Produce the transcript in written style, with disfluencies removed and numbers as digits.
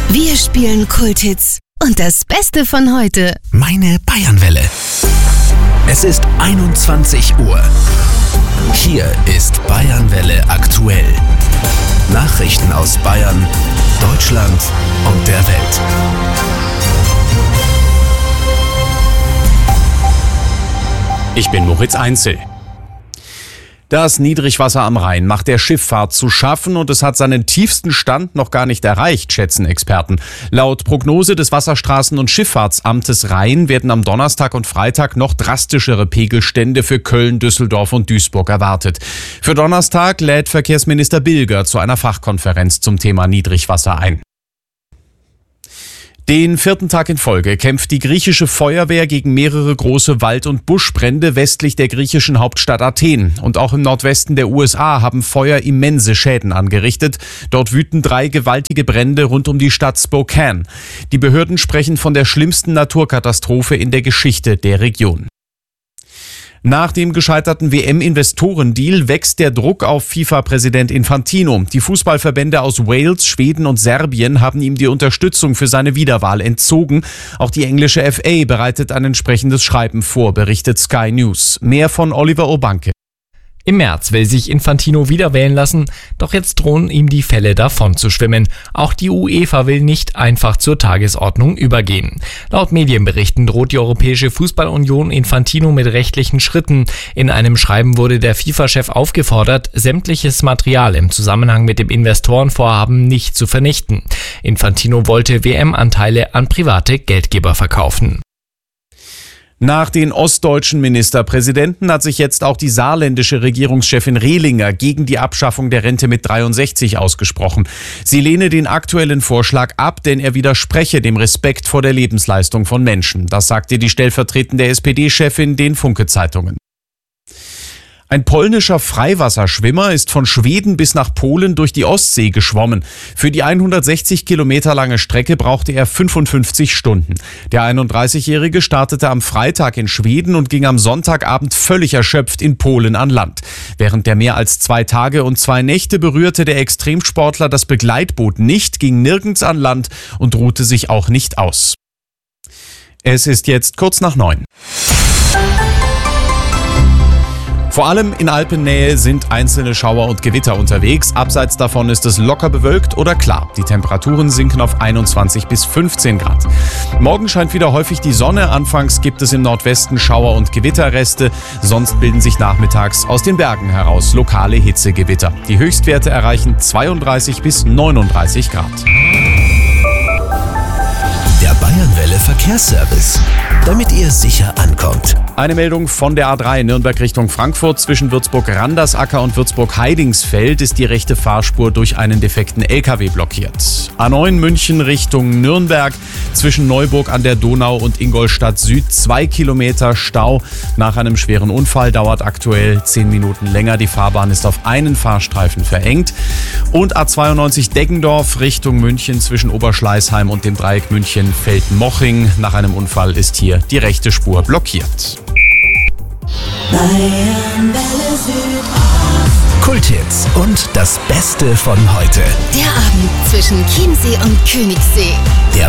Wir spielen Kulthits und das Beste von heute. Meine Bayernwelle. Es ist 21 Uhr. Hier ist Bayernwelle aktuell. Nachrichten aus Bayern, Deutschland und der Welt. Ich bin Moritz Einzel. Das Niedrigwasser am Rhein macht der Schifffahrt zu schaffen und es hat seinen tiefsten Stand noch gar nicht erreicht, schätzen Experten. Laut Prognose des Wasserstraßen- und Schifffahrtsamtes Rhein werden am Donnerstag und Freitag noch drastischere Pegelstände für Köln, Düsseldorf und Duisburg erwartet. Für Donnerstag lädt Verkehrsminister Bilger zu einer Fachkonferenz zum Thema Niedrigwasser ein. Den 4. Tag in Folge kämpft die griechische Feuerwehr gegen mehrere große Wald- und Buschbrände westlich der griechischen Hauptstadt Athen. Und auch im Nordwesten der USA haben Feuer immense Schäden angerichtet. Dort wüten 3 gewaltige Brände rund um die Stadt Spokane. Die Behörden sprechen von der schlimmsten Naturkatastrophe in der Geschichte der Region. Nach dem gescheiterten WM-Investorendeal wächst der Druck auf FIFA-Präsident Infantino. Die Fußballverbände aus Wales, Schweden und Serbien haben ihm die Unterstützung für seine Wiederwahl entzogen. Auch die englische FA bereitet ein entsprechendes Schreiben vor, berichtet Sky News. Mehr von Oliver Urbanke. Im März will sich Infantino wieder wählen lassen, doch jetzt drohen ihm die Fälle davon zu schwimmen. Auch die UEFA will nicht einfach zur Tagesordnung übergehen. Laut Medienberichten droht die Europäische Fußballunion Infantino mit rechtlichen Schritten. In einem Schreiben wurde der FIFA-Chef aufgefordert, sämtliches Material im Zusammenhang mit dem Investorenvorhaben nicht zu vernichten. Infantino wollte WM-Anteile an private Geldgeber verkaufen. Nach den ostdeutschen Ministerpräsidenten hat sich jetzt auch die saarländische Regierungschefin Rehlinger gegen die Abschaffung der Rente mit 63 ausgesprochen. Sie lehne den aktuellen Vorschlag ab, denn er widerspreche dem Respekt vor der Lebensleistung von Menschen. Das sagte die stellvertretende SPD-Chefin den Funke-Zeitungen. Ein polnischer Freiwasserschwimmer ist von Schweden bis nach Polen durch die Ostsee geschwommen. Für die 160 Kilometer lange Strecke brauchte er 55 Stunden. Der 31-Jährige startete am Freitag in Schweden und ging am Sonntagabend völlig erschöpft in Polen an Land. Während der mehr als 2 Tage und 2 Nächte berührte der Extremsportler das Begleitboot nicht, ging nirgends an Land und ruhte sich auch nicht aus. Es ist jetzt kurz nach 9. Vor allem in Alpennähe sind einzelne Schauer und Gewitter unterwegs. Abseits davon ist es locker bewölkt oder klar. Die Temperaturen sinken auf 21 bis 15 Grad. Morgen scheint wieder häufig die Sonne. Anfangs gibt es im Nordwesten Schauer- und Gewitterreste. Sonst bilden sich nachmittags aus den Bergen heraus lokale Hitzegewitter. Die Höchstwerte erreichen 32 bis 39 Grad. Der Bayernwelle Verkehrsservice, damit ihr sicher ankommt. Eine Meldung von der A3 Nürnberg Richtung Frankfurt. Zwischen Würzburg-Randersacker und Würzburg-Heidingsfeld ist die rechte Fahrspur durch einen defekten LKW blockiert. A9 München Richtung Nürnberg. Zwischen Neuburg an der Donau und Ingolstadt Süd 2 Kilometer Stau. Nach einem schweren Unfall dauert aktuell 10 Minuten länger. Die Fahrbahn ist auf einen Fahrstreifen verengt. Und A92 Deggendorf Richtung München zwischen Oberschleißheim und dem Dreieck München-Feldmoching. Nach einem Unfall ist hier die rechte Spur blockiert. Kulthits und das Beste von heute. Der Abend zwischen Chiemsee und Königssee. Der